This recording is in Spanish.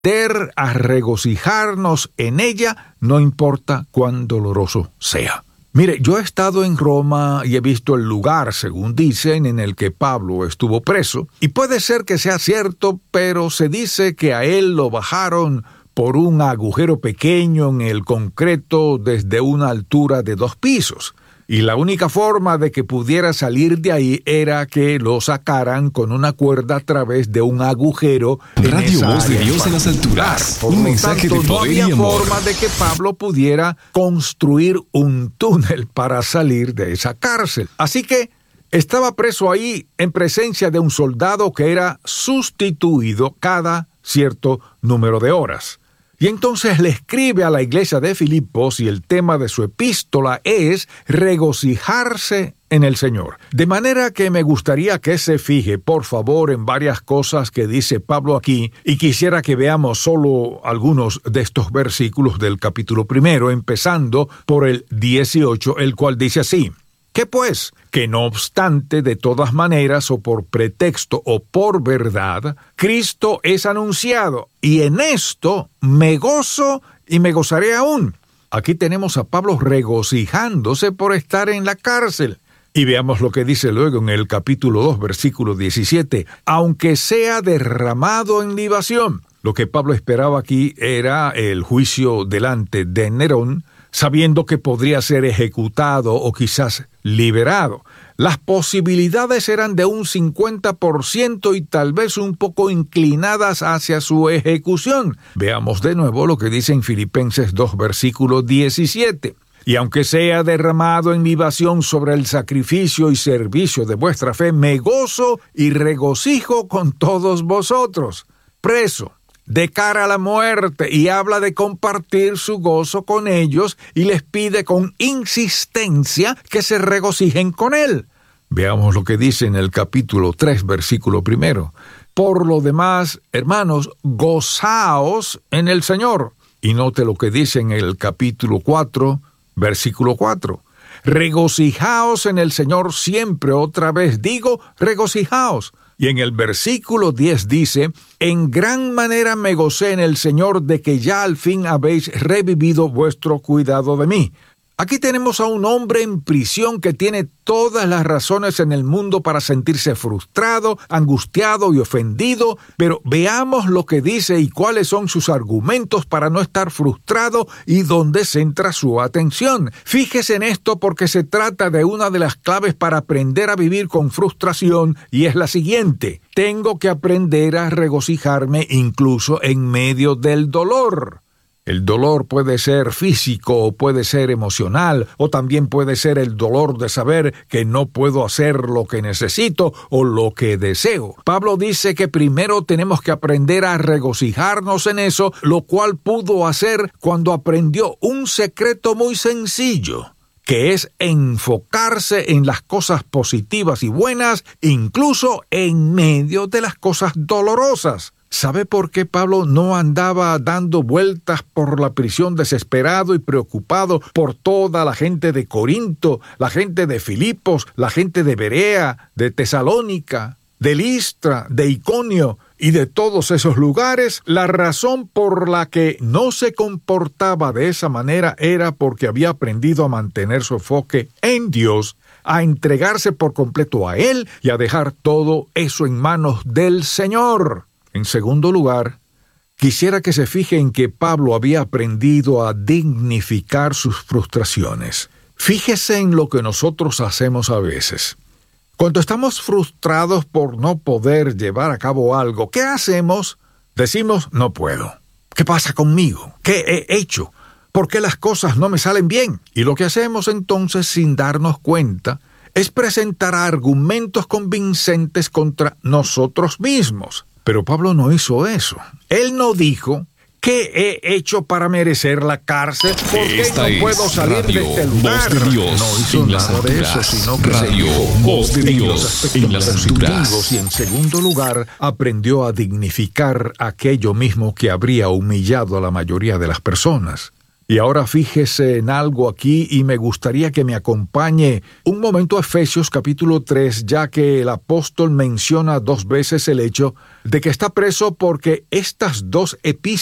a regocijarnos en ella, no importa cuán doloroso sea. Mire, yo he estado en Roma y he visto el lugar, según dicen, en el que Pablo estuvo preso, y puede ser que sea cierto, pero se dice que a él lo bajaron por un agujero pequeño en el concreto desde una altura de 2 pisos. Y la única forma de que pudiera salir de ahí era que lo sacaran con una cuerda a través de un agujero. Radio Voz de Dios en las alturas. Un mensaje de poder y amor. No había forma de que Pablo pudiera construir un túnel para salir de esa cárcel. Así que estaba preso ahí en presencia de un soldado que era sustituido cada cierto número de horas. Y entonces le escribe a la iglesia de Filipos y el tema de su epístola es regocijarse en el Señor. De manera que me gustaría que se fije, por favor, en varias cosas que dice Pablo aquí, y quisiera que veamos solo algunos de estos versículos del capítulo 1, empezando por el 18, el cual dice así: ¿Qué pues? Que no obstante, de todas maneras, o por pretexto o por verdad, Cristo es anunciado, y en esto me gozo y me gozaré aún. Aquí tenemos a Pablo regocijándose por estar en la cárcel. Y veamos lo que dice luego en el capítulo 2, versículo 17. Aunque sea derramado en libación. Lo que Pablo esperaba aquí era el juicio delante de Nerón, sabiendo que podría ser ejecutado o quizás liberado. Las posibilidades eran de un 50% y tal vez un poco inclinadas hacia su ejecución. Veamos de nuevo lo que dice en Filipenses 2, versículo 17. Y aunque sea derramado en libación sobre el sacrificio y servicio de vuestra fe, me gozo y regocijo con todos vosotros. Preso, de cara a la muerte, y habla de compartir su gozo con ellos y les pide con insistencia que se regocijen con él. Veamos lo que dice en el capítulo 3, versículo 1. Por lo demás, hermanos, gozaos en el Señor. Y note lo que dice en el capítulo 4, versículo 4. Regocijaos en el Señor siempre, otra vez digo, regocijaos. Y en el versículo 10 dice, en gran manera me gocé en el Señor de que ya al fin habéis revivido vuestro cuidado de mí. Aquí tenemos a un hombre en prisión que tiene todas las razones en el mundo para sentirse frustrado, angustiado y ofendido, pero veamos lo que dice y cuáles son sus argumentos para no estar frustrado y dónde centra su atención. Fíjese en esto porque se trata de una de las claves para aprender a vivir con frustración y es la siguiente: tengo que aprender a regocijarme incluso en medio del dolor. El dolor puede ser físico o puede ser emocional, o también puede ser el dolor de saber que no puedo hacer lo que necesito o lo que deseo. Pablo dice que primero tenemos que aprender a regocijarnos en eso, lo cual pudo hacer cuando aprendió un secreto muy sencillo, que es enfocarse en las cosas positivas y buenas, incluso en medio de las cosas dolorosas. ¿Sabe por qué Pablo no andaba dando vueltas por la prisión desesperado y preocupado por toda la gente de Corinto, la gente de Filipos, la gente de Berea, de Tesalónica, de Listra, de Iconio y de todos esos lugares? La razón por la que no se comportaba de esa manera era porque había aprendido a mantener su enfoque en Dios, a entregarse por completo a Él y a dejar todo eso en manos del Señor. En segundo lugar, quisiera que se fije en que Pablo había aprendido a dignificar sus frustraciones. Fíjese en lo que nosotros hacemos a veces. Cuando estamos frustrados por no poder llevar a cabo algo, ¿qué hacemos? Decimos, no puedo. ¿Qué pasa conmigo? ¿Qué he hecho? ¿Por qué las cosas no me salen bien? Y lo que hacemos entonces, sin darnos cuenta, es presentar argumentos convincentes contra nosotros mismos. Pero Pablo no hizo eso. Él no dijo, ¿qué he hecho para merecer la cárcel? ¿Por qué no puedo salir de este lugar? Voz de Dios no hizo nada de eso, sino que Radio Voz de Dios en las alturas. Y en segundo lugar, aprendió a dignificar aquello mismo que habría humillado a la mayoría de las personas. Y ahora fíjese en algo aquí y me gustaría que me acompañe un momento a Efesios capítulo 3, ya que el apóstol menciona 2 veces el hecho de que está preso porque estas 2 epístolas